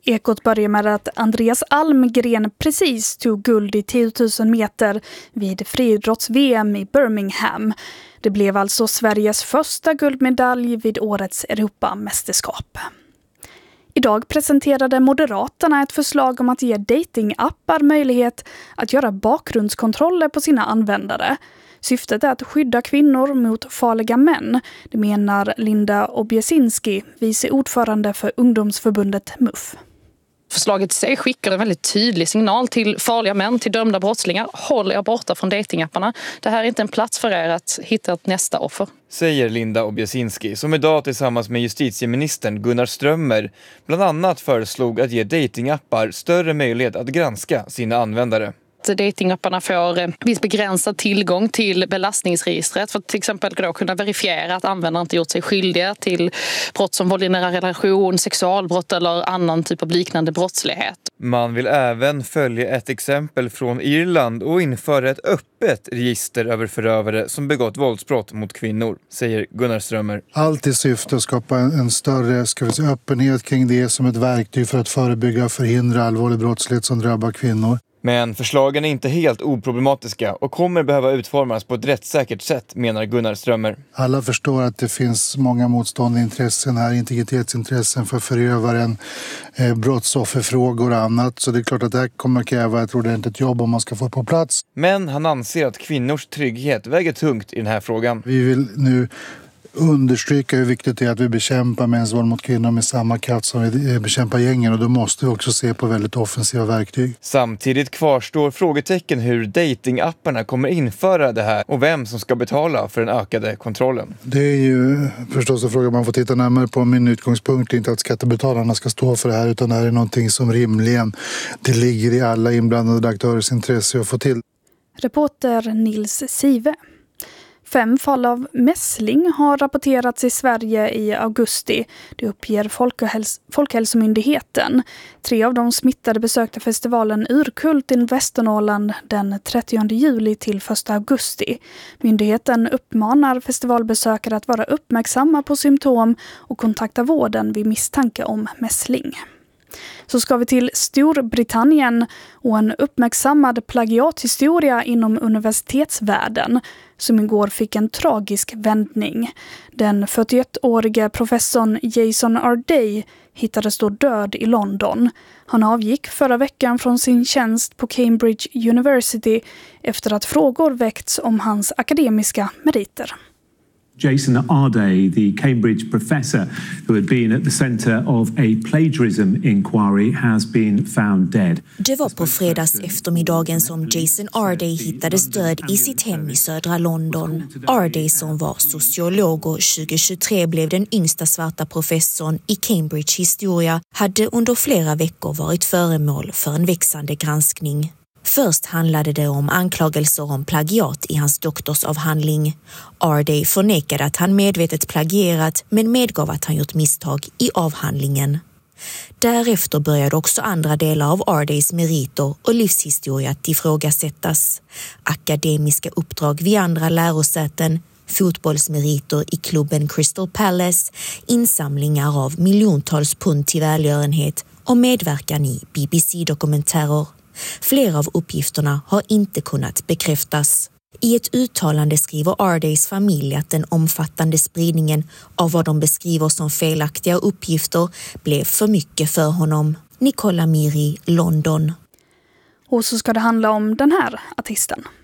Ekot börjar med att Andreas Almgren precis tog guld i 10 000 meter vid friidrotts-VM i Birmingham. Det blev alltså Sveriges första guldmedalj vid årets Europamästerskap. Idag presenterade Moderaterna ett förslag om att ge datingappar möjlighet att göra bakgrundskontroller på sina användare. Syftet är att skydda kvinnor mot farliga män, det menar Linda Obiesinski, vice ordförande för ungdomsförbundet MUF. Förslaget i sig skickar en väldigt tydlig signal till farliga män, till dömda brottslingar. Håll er borta från datingapparna. Det här är inte en plats för er att hitta ett nästa offer. Säger Linda Obiesinski, som idag tillsammans med justitieministern Gunnar Strömmer bland annat föreslog att ge datingappar större möjlighet att granska sina användare. Datingapparna får viss begränsad tillgång till belastningsregistret för att till exempel då kunna verifiera att användaren inte gjort sig skyldiga till brott som våld i nära relation, sexualbrott eller annan typ av liknande brottslighet. Man vill även följa ett exempel från Irland och införa ett öppet register över förövare som begått våldsbrott mot kvinnor, säger Gunnar Strömmer. Allt i syfte att skapa en större öppenhet kring det som ett verktyg för att förebygga och förhindra allvarlig brottslighet som drabbar kvinnor. Men förslagen är inte helt oproblematiska och kommer behöva utformas på ett rättssäkert sätt, menar Gunnar Strömmer. Alla förstår att det finns många motstående intressen här, integritetsintressen för förövaren, brottsofferfrågor och annat. Så det är klart att det här kommer kräva ett ordentligt jobb om man ska få på plats. Men han anser att kvinnors trygghet väger tungt i den här frågan. Vi vill nu understryka hur viktigt det är att vi bekämpar mäns våld mot kvinnor med samma kraft som vi bekämpar gängen, och då måste vi också se på väldigt offensiva verktyg. Samtidigt kvarstår frågetecken hur datingapparna kommer införa det här och vem som ska betala för den ökade kontrollen. Det är ju förstås en fråga man får titta närmare på. Min utgångspunkt är inte att skattebetalarna ska stå för det här, utan det här är någonting som rimligen det ligger i alla inblandade aktörers intresse att få till. Reporter Nils Sive. 5 fall av mässling har rapporterats i Sverige i augusti. Det uppger Folkhälsomyndigheten. 3 av de smittade besökte festivalen Urkult i Västernorrland den 30 juli till 1 augusti. Myndigheten uppmanar festivalbesökare att vara uppmärksamma på symptom och kontakta vården vid misstanke om mässling. Så ska vi till Storbritannien och en uppmärksammad plagiathistoria inom universitetsvärlden som igår fick en tragisk vändning. Den 41-årige professorn Jason R. Day hittades då död i London. Han avgick förra veckan från sin tjänst på Cambridge University efter att frågor väckts om hans akademiska meriter. Jason R. Day, the Cambridge professor who had been at the centre of a plagiarism inquiry, has been found dead. Det var på fredags eftermiddagen som Jason R. Day hittades död i sitt hem i södra London. R. Day, som var sociolog och 2023 blev den yngsta svarta professorn i Cambridge historia, hade under flera veckor varit föremål för en växande granskning. Först handlade det om anklagelser om plagiat i hans doktorsavhandling. R. Day förnekade att han medvetet plagierat, men medgav att han gjort misstag i avhandlingen. Därefter började också andra delar av R. Days meriter och livshistoria att ifrågasättas. Akademiska uppdrag vid andra lärosäten, fotbollsmeriter i klubben Crystal Palace, insamlingar av miljontals pund till välgörenhet och medverkan i BBC-dokumentärer. Flera av uppgifterna har inte kunnat bekräftas. I ett uttalande skriver R. Days familj att den omfattande spridningen av vad de beskriver som felaktiga uppgifter blev för mycket för honom. Nicola Miri, London. Och så ska det handla om den här artisten.